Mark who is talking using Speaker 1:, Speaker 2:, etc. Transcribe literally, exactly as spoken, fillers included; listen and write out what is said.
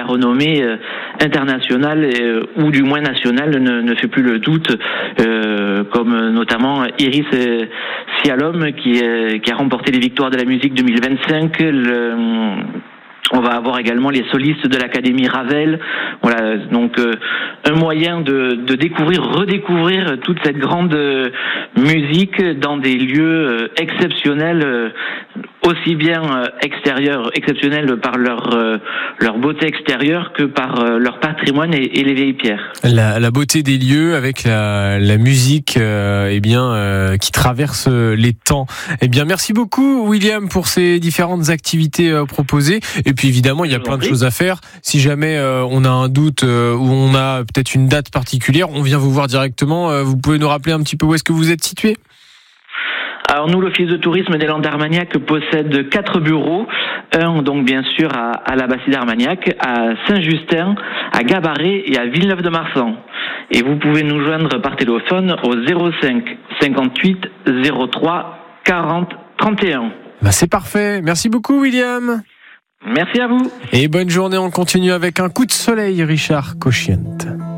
Speaker 1: renommée euh, internationale euh, ou du moins nationale ne, ne fait plus le doute, euh, comme notamment Iris Slalom qui, euh, qui a remporté les victoires de la musique deux mille vingt-cinq. Le, On va avoir également les solistes de l'Académie Ravel. Voilà, donc euh, un moyen de, de découvrir, redécouvrir toute cette grande euh, musique dans des lieux euh, exceptionnels, euh, aussi bien euh, extérieurs, exceptionnels par leur euh, leur beauté extérieure que par euh, leur patrimoine et, et les vieilles pierres.
Speaker 2: La, la beauté des lieux avec la, la musique, euh, eh bien, euh, qui traverse les temps. Eh bien, merci beaucoup, William, pour ces différentes activités euh, proposées. Et puis évidemment, il y a plein de choses à faire. Si jamais euh, on a un doute euh, ou on a peut-être une date particulière, on vient vous voir directement. Euh, vous pouvez nous rappeler un petit peu où est-ce que vous êtes situé ?
Speaker 1: Alors nous, l'Office de tourisme des Landes d'Armagnac possède quatre bureaux. Un, donc bien sûr, à, à la Bastide d'Armagnac, à Saint-Justin, à Gabarret et à Villeneuve-de-Marsan. Et vous pouvez nous joindre par téléphone au zéro cinq cinquante-huit zéro trois quarante trente et un.
Speaker 2: Bah c'est parfait. Merci beaucoup, William.
Speaker 1: Merci à vous.
Speaker 2: Et bonne journée. On continue avec un coup de soleil, Richard Cochiente.